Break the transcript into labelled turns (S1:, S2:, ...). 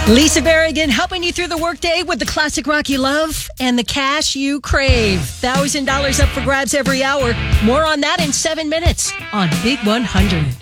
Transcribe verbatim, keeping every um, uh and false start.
S1: Lisa Berrigan helping you through the workday with the classic rock you love and the cash you crave. one thousand dollars up for grabs every hour. More on that in seven minutes on Big one hundred.